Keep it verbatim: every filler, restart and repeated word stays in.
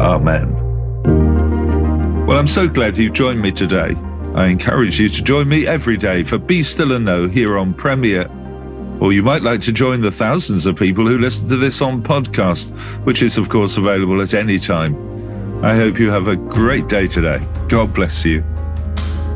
Amen. Well, I'm so glad you've joined me today. I encourage you to join me every day for Be Still and Know here on Premier. Or you might like to join the thousands of people who listen to this on podcast, which is, of course, available at any time. I hope you have a great day today. God bless you.